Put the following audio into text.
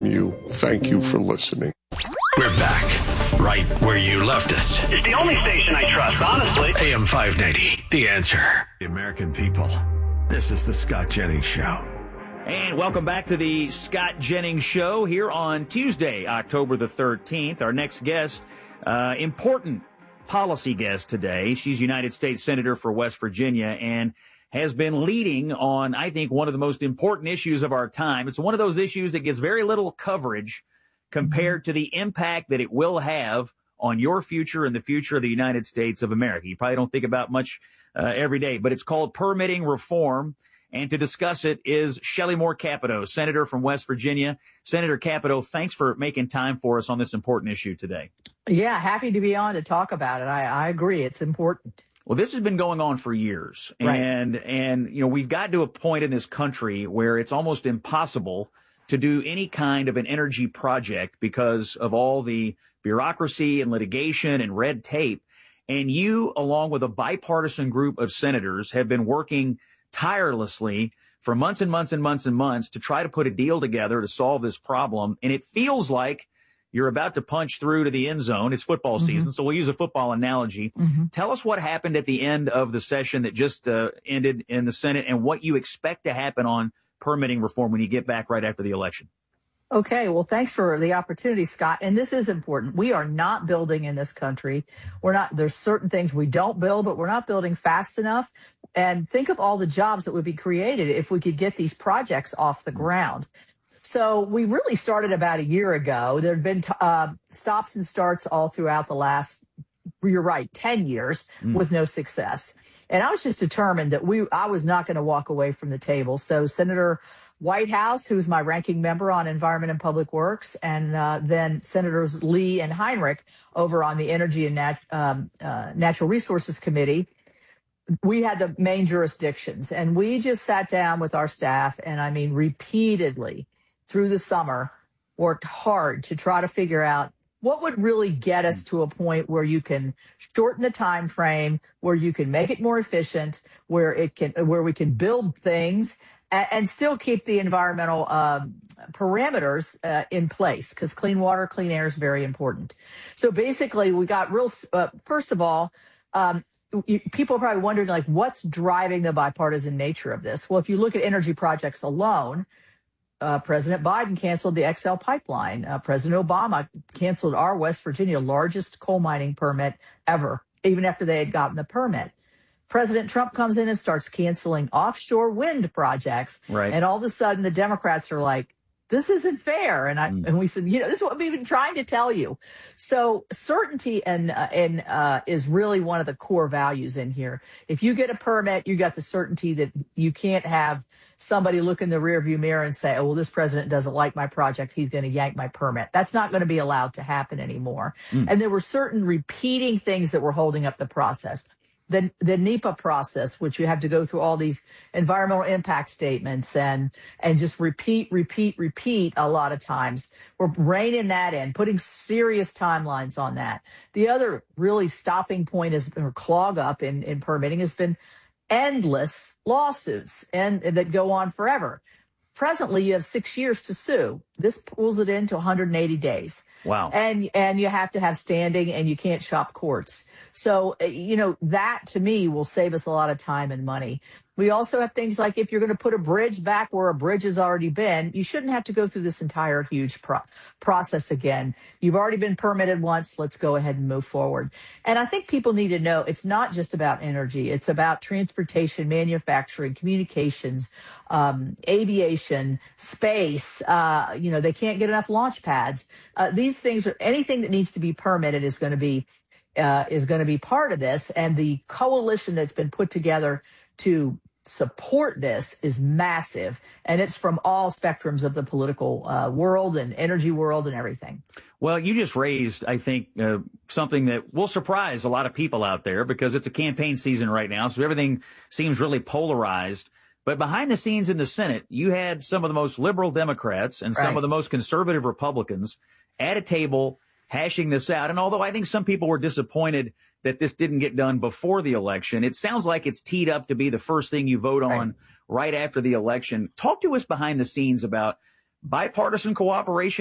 Thank you for listening. We're back, right where you left us. It's the only station I trust, honestly. AM 590, The Answer. The American people, this is the Scott Jennings Show. And welcome back to the Scott Jennings Show here on Tuesday, October the 13th. Our next guest, important policy guest today. She's United States Senator for West Virginia and has been leading on, I think, one of the most important issues of our time. It's one of those issues that gets very little coverage compared to the impact that it will have on your future and the future of the United States of America. You probably don't think about much every day, but it's called permitting reform. And to discuss it is Shelley Moore Capito, Senator from West Virginia. Senator Capito, thanks for making time for us on this important issue today. Yeah, happy to be on to talk about it. I agree. It's important. Well, this has been going on for years. Right. And you know, we've got to a point in this country where it's almost impossible to do any kind of an energy project because of all the bureaucracy and litigation and red tape. And you, along with a bipartisan group of senators, have been working tirelessly for months and months and months and months to try to put a deal together to solve this problem. And it feels like you're about to punch through to the end zone. It's football season, so we'll use a football analogy. Tell us what happened at the end of the session that just ended in the Senate and what you expect to happen on permitting reform when you get back right after the election. Okay, well, thanks for the opportunity, Scott. And this is important. We are not building in this country. There's certain things we don't build, but we're not building fast enough. And think of all the jobs that would be created if we could get these projects off the ground. So we really started about a year ago. There had been stops and starts all throughout the last, you're right, 10 years with no success. And I was just determined that I was not going to walk away from the table. So Senator Whitehouse, who's my ranking member on Environment and Public Works, and then Senators Lee and Heinrich over on the Energy and Natural Resources Committee, we had the main jurisdictions. And we just sat down with our staff and, I mean, repeatedly through the summer, worked hard to try to figure out what would really get us to a point where you can shorten the time frame, where you can make it more efficient, where we can build things and still keep the environmental parameters in place, because clean water, clean air is very important. So basically, we got first of all, people are probably wondering, like, what's driving the bipartisan nature of this? Well, if you look at energy projects alone, President Biden canceled the XL pipeline. President Obama canceled our West Virginia largest coal mining permit ever, even after they had gotten the permit. President Trump comes in and starts canceling offshore wind projects. Right. And all of a sudden the Democrats are like, this isn't fair. And we said, this is what we've been trying to tell you. So certainty is really one of the core values in here. If you get a permit, you got the certainty that you can't have somebody look in the rearview mirror and say, oh, well, this president doesn't like my project, he's going to yank my permit. That's not going to be allowed to happen anymore. And there were certain repeating things that were holding up the process. The NEPA process, which you have to go through all these environmental impact statements and just repeat a lot of times. We're reining that in, putting serious timelines on that. The other really stopping point or clog up in permitting has been endless lawsuits and that go on forever. Presently, you have 6 years to sue. This pulls it into 180 days. Wow. And you have to have standing and you can't shop courts. So, that to me will save us a lot of time and money. We also have things like if you're going to put a bridge back where a bridge has already been, you shouldn't have to go through this entire huge process again. You've already been permitted once. Let's go ahead and move forward. And I think people need to know it's not just about energy. It's about transportation, manufacturing, communications, aviation, space. They can't get enough launch pads. These things are anything that needs to be permitted is going to be part of this. And the coalition that's been put together to support this is massive, and it's from all spectrums of the political world and energy world and everything. Well, you just raised, I think, something that will surprise a lot of people out there because it's a campaign season right now, so everything seems really polarized. But behind the scenes in the Senate, you had some of the most liberal Democrats and some of the most conservative Republicans at a table hashing this out. And although I think some people were disappointed that this didn't get done before the election, it sounds like it's teed up to be the first thing you vote on right after the election. Talk to us behind the scenes about bipartisan cooperation